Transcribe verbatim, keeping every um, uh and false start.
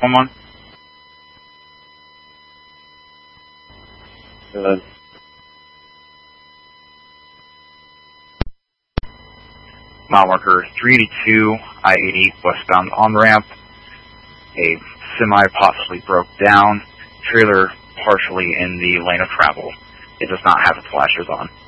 one. Good. Mile marker three eighty-two, I eighty, westbound on ramp. A semi possibly broke down. Trailer partially in the lane of travel. It does not have its flashers on.